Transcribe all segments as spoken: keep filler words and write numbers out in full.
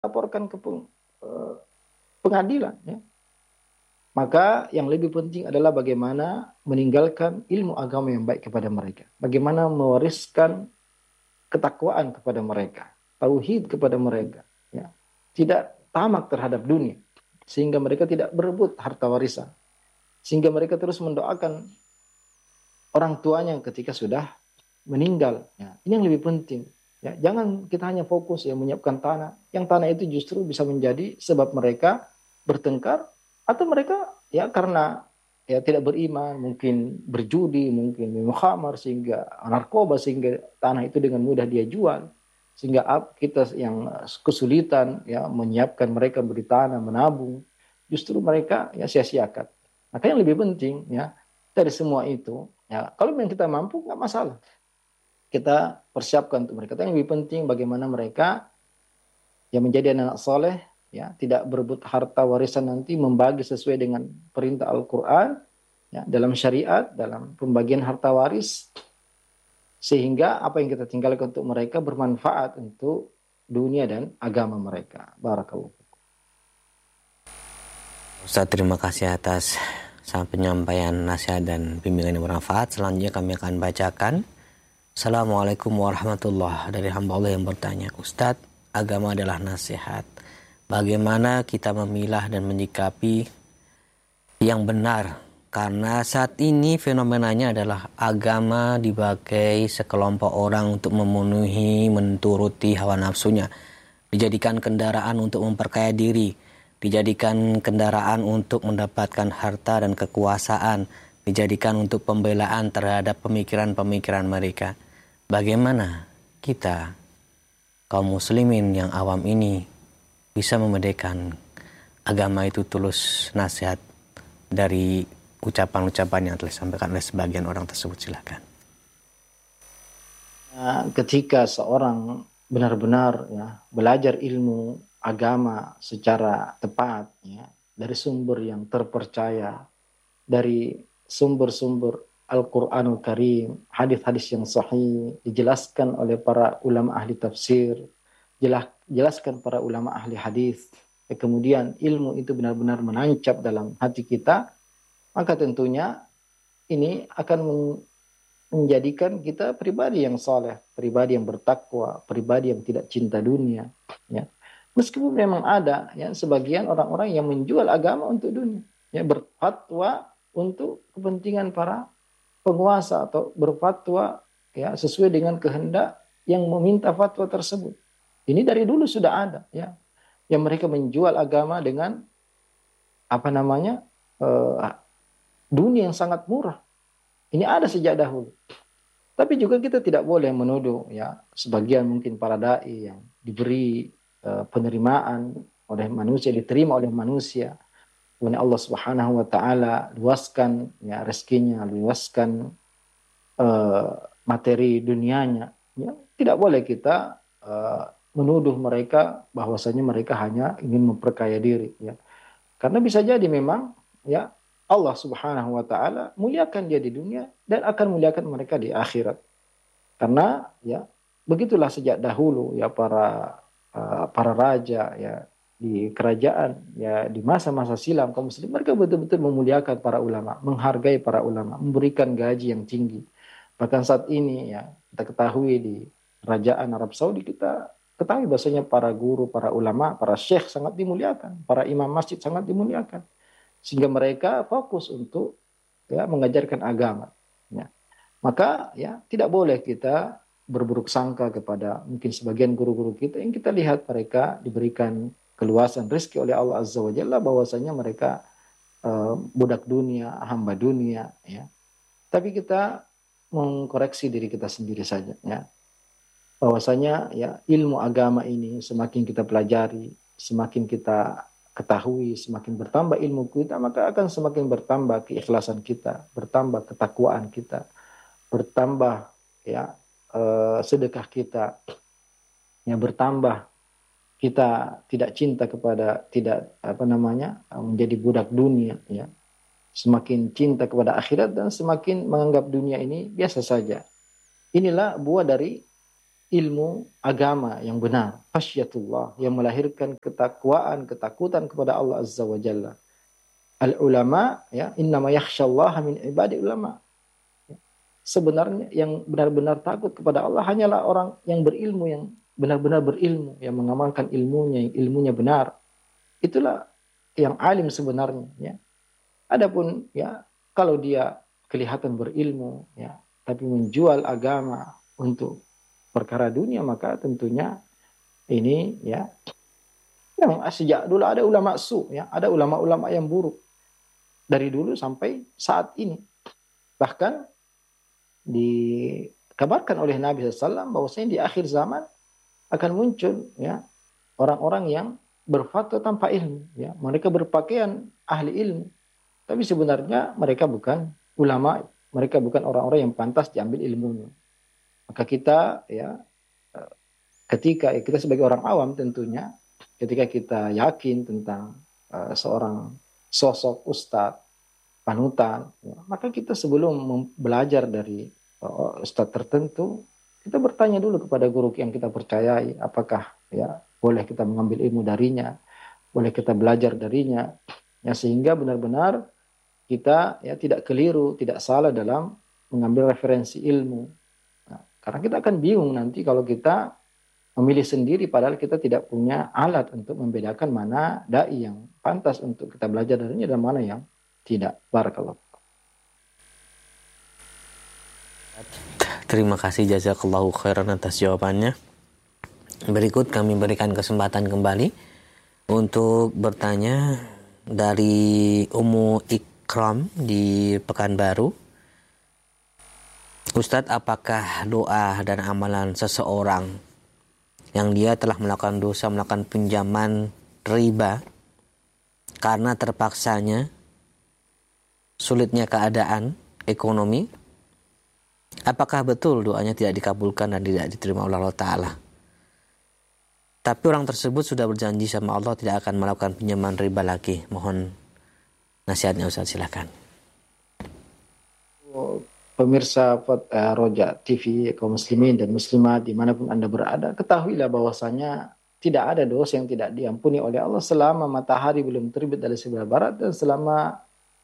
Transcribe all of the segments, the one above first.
laporkan ke peng, eh, pengadilan. Ya. Maka yang lebih penting adalah bagaimana meninggalkan ilmu agama yang baik kepada mereka. Bagaimana mewariskan ketakwaan kepada mereka. Tauhid kepada mereka. Ya. Tidak tamak terhadap dunia. Sehingga mereka tidak berebut harta warisan. Sehingga mereka terus mendoakan orang tuanya ketika sudah meninggal. Ya. Ini yang lebih penting. Ya. Jangan kita hanya fokus ya menyiapkan tanah. Yang tanah itu justru bisa menjadi sebab mereka bertengkar. Atau mereka ya karena ya tidak beriman, mungkin berjudi, mungkin minum khamar, sehingga narkoba, sehingga tanah itu dengan mudah dia jual. Sehingga kita yang kesulitan ya menyiapkan mereka beri tanah, menabung, justru mereka ya sia-siakan. Maka yang lebih penting ya dari semua itu, ya kalau memang kita mampu nggak masalah. Kita persiapkan untuk mereka. Tapi yang lebih penting bagaimana mereka yang menjadi anak soleh, ya tidak berebut harta warisan nanti, membagi sesuai dengan perintah Al-Quran, ya, dalam syariat, dalam pembagian harta waris, sehingga apa yang kita tinggalkan untuk mereka bermanfaat untuk dunia dan agama mereka. Barakallahu. Ustaz, terima kasih atas penyampaian nasihat dan bimbingan yang bermanfaat. Selanjutnya kami akan bacakan. Assalamualaikum warahmatullahi wabarakatuh. Dari hamba Allah yang bertanya, Ustaz, agama adalah nasihat. Bagaimana kita memilah dan menyikapi yang benar? Karena saat ini fenomenanya adalah agama dipakai sekelompok orang untuk memenuhi, menturuti hawa nafsunya. Dijadikan kendaraan untuk memperkaya diri. Dijadikan kendaraan untuk mendapatkan harta dan kekuasaan. Dijadikan untuk pembelaan terhadap pemikiran-pemikiran mereka. Bagaimana kita, kaum muslimin yang awam ini, bisa membedakan agama itu tulus nasihat dari ucapan-ucapan yang telah disampaikan oleh sebagian orang tersebut? Silakan. Ketika seorang benar-benar ya belajar ilmu agama secara tepat ya dari sumber yang terpercaya, dari sumber-sumber Al-Quranul Karim, hadis-hadis yang sahih, dijelaskan oleh para ulama ahli tafsir, jelaskan para ulama ahli hadis, ya, kemudian ilmu itu benar-benar menancap dalam hati kita, maka tentunya ini akan menjadikan kita pribadi yang saleh, pribadi yang bertakwa, pribadi yang tidak cinta dunia. Ya. Meskipun memang ada ya sebagian orang-orang yang menjual agama untuk dunia, ya berfatwa untuk kepentingan para penguasa atau berfatwa ya sesuai dengan kehendak yang meminta fatwa tersebut. Ini dari dulu sudah ada ya, yang mereka menjual agama dengan apa namanya uh, dunia yang sangat murah. Ini ada sejak dahulu. Tapi juga kita tidak boleh menuduh ya sebagian mungkin para dai yang diberi uh, penerimaan oleh manusia, diterima oleh manusia. Kemudian Allah Subhanahu wa taala luaskan ya rezekinya, luaskan uh, materi dunianya. Ya, tidak boleh kita uh, menuduh mereka bahwasanya mereka hanya ingin memperkaya diri ya. Karena bisa jadi memang ya Allah Subhanahu wa taala muliakan dia di dunia dan akan muliakan mereka di akhirat. Karena ya begitulah sejak dahulu ya para uh, para raja ya di kerajaan ya di masa-masa silam kaum muslim, mereka betul-betul memuliakan para ulama, menghargai para ulama, memberikan gaji yang tinggi. Bahkan saat ini ya kita ketahui di kerajaan Arab Saudi, kita ketahui bahwasanya para guru, para ulama, para syekh sangat dimuliakan, para imam masjid sangat dimuliakan, sehingga mereka fokus untuk ya mengajarkan agama. Ya. Maka ya tidak boleh kita berburuk sangka kepada mungkin sebagian guru-guru kita yang kita lihat mereka diberikan keluasan rezeki oleh Allah Azza wa Jalla, bahwasanya mereka uh, budak dunia, hamba dunia. Ya. Tapi kita mengkoreksi diri kita sendiri saja. Ya. Bahwasanya ya ilmu agama ini semakin kita pelajari, semakin kita ketahui, semakin bertambah ilmu kita, maka akan semakin bertambah keikhlasan kita, bertambah ketakwaan kita, bertambah ya eh, sedekah kita, ya bertambah kita tidak cinta kepada tidak apa namanya menjadi budak dunia, ya semakin cinta kepada akhirat dan semakin menganggap dunia ini biasa saja. Inilah buah dari ilmu agama yang benar, khasyatullah, yang melahirkan ketakwaan, ketakutan kepada Allah Azza wa Jalla. Al ulama, ya, innama yakhsyallaha min ibadi ulama. Sebenarnya yang benar-benar takut kepada Allah hanyalah orang yang berilmu, yang benar-benar berilmu, yang mengamalkan ilmunya, yang ilmunya benar. Itulah yang alim sebenarnya, ya. Adapun ya kalau dia kelihatan berilmu, ya, tapi menjual agama untuk perkara dunia, maka tentunya ini, ya, yang sejak dulu ada ulama su, ya, ada ulama-ulama yang buruk dari dulu sampai saat ini. Bahkan dikabarkan oleh Nabi shallallahu alaihi wasallam bahwasanya di akhir zaman akan muncul, ya, orang-orang yang berfatwa tanpa ilmu, ya, mereka berpakaian ahli ilmu, tapi sebenarnya mereka bukan ulama, mereka bukan orang-orang yang pantas diambil ilmunya. Maka kita, ya, ketika kita sebagai orang awam tentunya, ketika kita yakin tentang uh, seorang sosok ustadz, panutan, ya, maka kita sebelum belajar dari uh, ustadz tertentu, kita bertanya dulu kepada guru yang kita percayai, apakah, ya, boleh kita mengambil ilmu darinya, boleh kita belajar darinya, ya, sehingga benar-benar kita, ya, tidak keliru, tidak salah dalam mengambil referensi ilmu. Nah, karena kita akan bingung nanti kalau kita memilih sendiri padahal kita tidak punya alat untuk membedakan mana dai yang pantas untuk kita belajar darinya dan mana yang tidak. Barakallah. Terima kasih, jazakallahu khairan atas jawabannya. Berikut kami berikan kesempatan kembali untuk bertanya dari Ummu Ikram di Pekanbaru. Ustadz, apakah doa dan amalan seseorang yang dia telah melakukan dosa, melakukan pinjaman riba karena terpaksanya sulitnya keadaan ekonomi, apakah betul doanya tidak dikabulkan dan tidak diterima oleh Allah Ta'ala? Tapi orang tersebut sudah berjanji sama Allah tidak akan melakukan pinjaman riba lagi. Mohon nasihatnya Ustaz, silakan. Pemirsa uh, Roja T V, kaum muslimin dan muslimat dimanapun Anda berada, ketahuilah bahwasanya tidak ada dosa yang tidak diampuni oleh Allah selama matahari belum terbit dari sebelah barat dan selama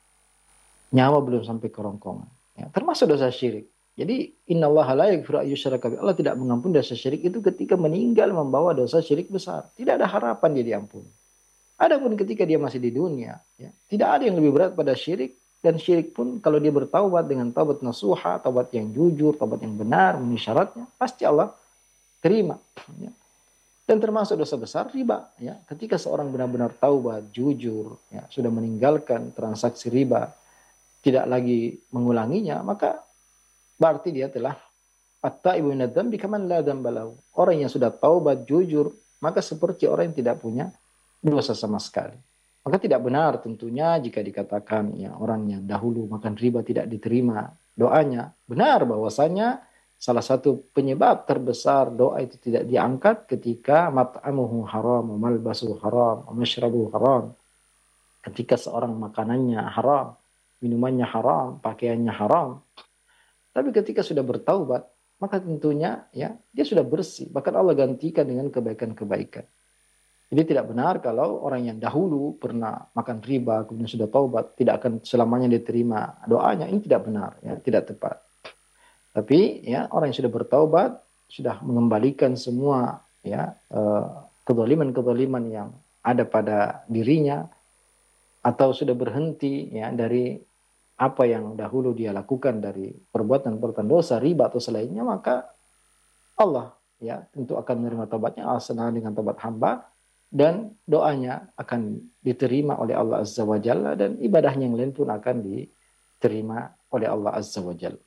nyawa belum sampai kerongkongan, ya, termasuk dosa syirik. Jadi innallaha la yaghfiru ayyushraka bihi, Allah tidak mengampuni dosa syirik itu ketika meninggal membawa dosa syirik besar. Tidak ada harapan dia diampuni. Adapun ketika dia masih di dunia, ya, tidak ada yang lebih berat pada syirik. Dan syirik pun kalau dia bertaubat dengan taubat nasuha, taubat yang jujur, taubat yang benar, memenuhi syaratnya, pasti Allah terima. Ya. Dan termasuk dosa besar riba. Ya. Ketika seorang benar-benar taubat, jujur, ya, sudah meninggalkan transaksi riba, tidak lagi mengulanginya, maka berarti dia telah at-taibu minadz dzambi kaman la dzamba lahu. Orang yang sudah taubat, jujur, maka seperti orang yang tidak punya dosa sama sekali. Maka tidak benar tentunya jika dikatakan, ya, orang yang dahulu makan riba tidak diterima doanya. Benar bahwasanya salah satu penyebab terbesar doa itu tidak diangkat ketika mat'amuhu haram, malbasuhu haram, mashrabuhu haram. Ketika seorang makanannya haram, minumannya haram, pakaiannya haram. Tapi ketika sudah bertaubat, maka tentunya, ya, dia sudah bersih. Bahkan Allah gantikan dengan kebaikan-kebaikan. Jadi tidak benar kalau orang yang dahulu pernah makan riba kemudian sudah taubat tidak akan selamanya diterima doanya. Ini tidak benar, ya, tidak tepat. Tapi, ya, orang yang sudah bertaubat sudah mengembalikan semua, ya, kezaliman-kezaliman yang ada pada dirinya atau sudah berhenti, ya, dari apa yang dahulu dia lakukan dari perbuatan-perbuatan dosa, riba atau selainnya, maka Allah, ya, tentu akan menerima taubatnya. Allah senang dengan taubat hamba. Dan doanya akan diterima oleh Allah Azza wa Jalla dan ibadahnya yang lain pun akan diterima oleh Allah Azza wa Jalla.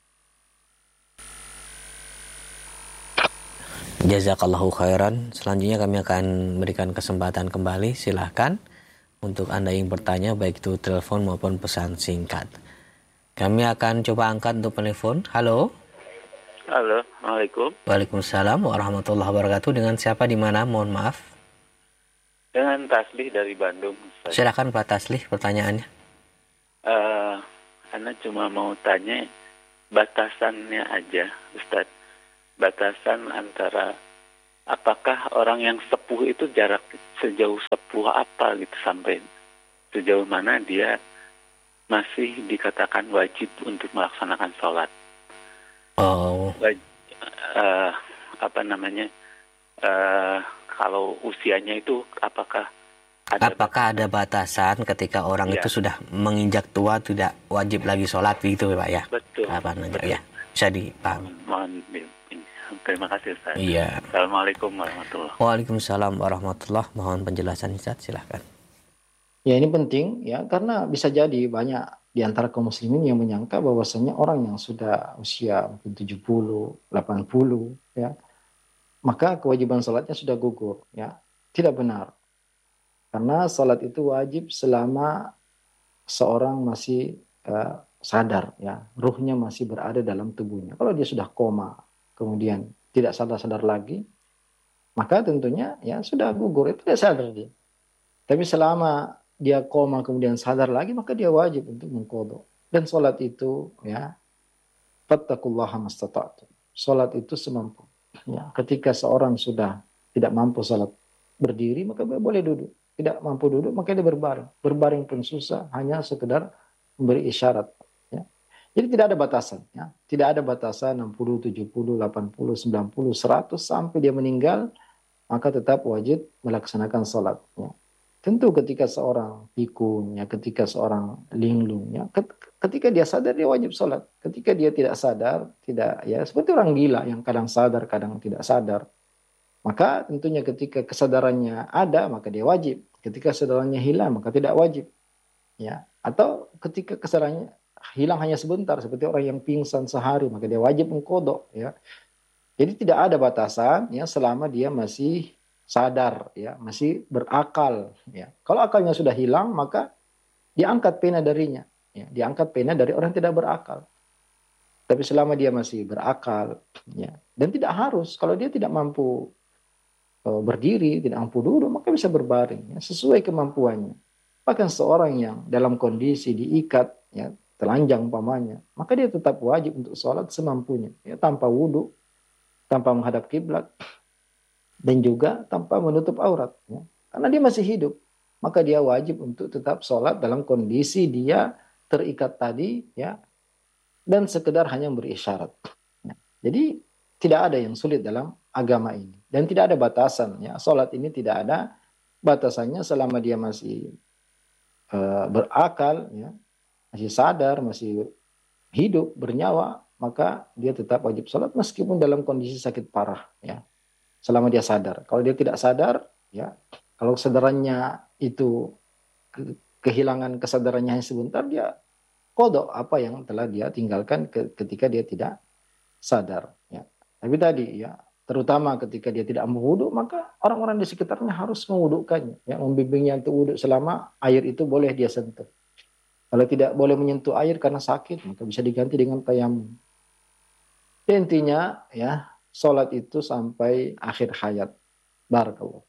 Jazakallahu khairan. Selanjutnya kami akan berikan kesempatan kembali. Silahkan untuk Anda yang bertanya baik itu telepon maupun pesan singkat. Kami akan coba angkat untuk telepon. Halo. Halo, Assalamualaikum. Waalaikumsalam warahmatullahi wabarakatuh. Dengan siapa di mana? Mohon maaf. Dengan Taslih dari Bandung. Ustaz. Silakan Pak Taslih pertanyaannya. Uh, Anda cuma mau tanya batasannya aja, Ustaz. batasan antara apakah orang yang sepuh itu jarak sejauh sepuh apa gitu, sampai sejauh mana dia masih dikatakan wajib untuk melaksanakan sholat. Oh. Waj- uh, apa namanya? Uh, kalau usianya itu apakah ada apakah ada batasan ketika orang ya. itu sudah menginjak tua tidak wajib lagi sholat gitu Pak ya? Betul. Apa betul. Ya, bisa dipahami. Mohon terima kasih Ustaz. Iya. Assalamualaikum warahmatullahi wabarakatuh. Waalaikumsalam warahmatullahi wabarakatuh. Mohon penjelasan Ustaz, silahkan. Ya, ini penting ya, karena bisa jadi banyak di antara kaum muslimin yang menyangka bahwasanya orang yang sudah usia mungkin tujuh puluh, delapan puluh ya, maka kewajiban salatnya sudah gugur ya. Tidak benar. Karena salat itu wajib selama seorang masih uh, sadar ya, ruhnya masih berada dalam tubuhnya. Kalau dia sudah koma, kemudian tidak sadar-sadar lagi, maka tentunya ya sudah gugur, itu tidak sadar dia. Tapi selama dia koma kemudian sadar lagi, maka dia wajib untuk mengqadha. Dan salat itu ya, fattaqullaha mastata'tum. Salat itu semampu. Ya, ketika seorang sudah tidak mampu salat berdiri, maka dia boleh duduk. Tidak mampu duduk, maka dia berbaring. Berbaring pun susah, hanya sekedar memberi isyarat. Ya. Jadi tidak ada batasan. Ya. Tidak ada batasan enam puluh, tujuh puluh, delapan puluh, sembilan puluh, seratus sampai dia meninggal, maka tetap wajib melaksanakan salat. Ya. Tentu ketika seorang pikun, ya, ketika seorang linglung, ya, ketika dia sadar dia wajib sholat. Ketika dia tidak sadar, tidak ya seperti orang gila yang kadang sadar, kadang tidak sadar. Maka tentunya ketika kesadarannya ada, maka dia wajib. Ketika kesadarannya hilang, maka tidak wajib. Ya, atau ketika kesadarannya hilang hanya sebentar, seperti orang yang pingsan sehari, maka dia wajib mengqadha. Ya. Jadi tidak ada batasan, ya, selama dia masih sadar, ya, masih berakal, ya. Kalau akalnya sudah hilang, maka diangkat pena darinya, ya, diangkat pena dari orang yang tidak berakal. Tapi selama dia masih berakal, ya, dan tidak harus, kalau dia tidak mampu uh, berdiri, tidak mampu duduk, maka bisa berbaring, ya, sesuai kemampuannya. Bahkan seorang yang dalam kondisi diikat, ya, telanjang umpamanya, maka dia tetap wajib untuk sholat semampunya, ya, tanpa wudhu, tanpa menghadap kiblat, dan juga tanpa menutup aurat, ya. Karena dia masih hidup, maka dia wajib untuk tetap sholat dalam kondisi dia terikat tadi, ya, dan sekedar hanya beri isyarat. Ya. Jadi tidak ada yang sulit dalam agama ini, dan tidak ada batasan, ya. Sholat ini tidak ada batasannya selama dia masih uh, berakal, ya, masih sadar, masih hidup, bernyawa, maka dia tetap wajib sholat meskipun dalam kondisi sakit parah, ya. Selama dia sadar. Kalau dia tidak sadar, ya, kalau kesadarannya itu ke- kehilangan kesadarannya hanya sebentar, dia qadha apa yang telah dia tinggalkan ke- ketika dia tidak sadar. Ya. Tapi tadi, ya, terutama ketika dia tidak mau wudhu, maka orang-orang di sekitarnya harus mewudhukannya, ya, membimbingnya untuk wudhu selama air itu boleh dia sentuh. Kalau tidak boleh menyentuh air karena sakit, maka bisa diganti dengan tayamum. Intinya, ya, sholat itu sampai akhir hayat. Barakallahu.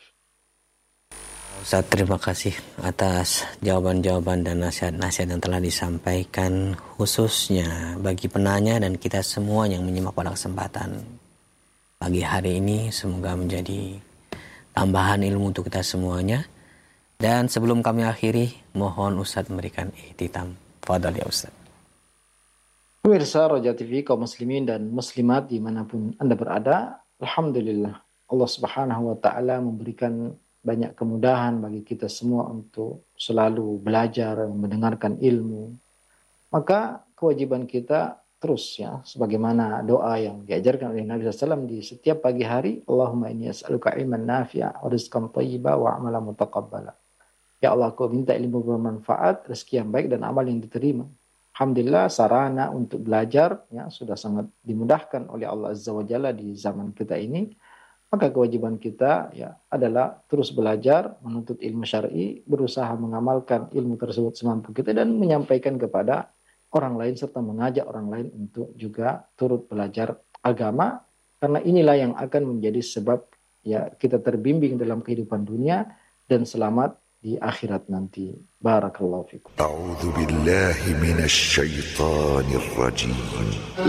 Ustaz, terima kasih atas jawaban-jawaban dan nasihat-nasihat yang telah disampaikan, khususnya bagi penanya dan kita semua yang menyimak pada kesempatan pagi hari ini. Semoga menjadi tambahan ilmu untuk kita semuanya. Dan sebelum kami akhiri, mohon Ustaz memberikan ihtitam. Fadhal ya Ustaz. Pemirsa Roja T V, kaum muslimin dan muslimat dimanapun Anda berada, alhamdulillah Allah Subhanahu wa Ta'ala memberikan banyak kemudahan bagi kita semua untuk selalu belajar, mendengarkan ilmu. Maka kewajiban kita terus, ya, sebagaimana doa yang diajarkan oleh Nabi shallallahu alaihi wasallam di setiap pagi hari, Allahumma inni as'aluka ilman nafi'a wa rizqan thayyiba wa amalan mutaqabbala. Ya Allah, aku minta ilmu bermanfaat, rezeki yang baik dan amal yang diterima. Alhamdulillah sarana untuk belajar, ya, sudah sangat dimudahkan oleh Allah Azza wa Jalla di zaman kita ini. Maka kewajiban kita, ya, adalah terus belajar, menuntut ilmu syar'i, berusaha mengamalkan ilmu tersebut semampu kita dan menyampaikan kepada orang lain serta mengajak orang lain untuk juga turut belajar agama, karena inilah yang akan menjadi sebab, ya, kita terbimbing dalam kehidupan dunia dan selamat di akhirat nanti. Barakallahu fikum. A'udzu billahi minasy syaithanir rajim.